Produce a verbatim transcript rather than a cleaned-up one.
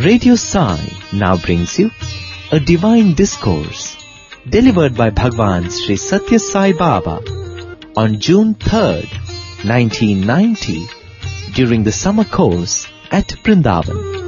Radio Sai now brings you a divine discourse delivered by Bhagwan Sri Satya Sai Baba on June third, nineteen ninety during the summer course at Vrindavan.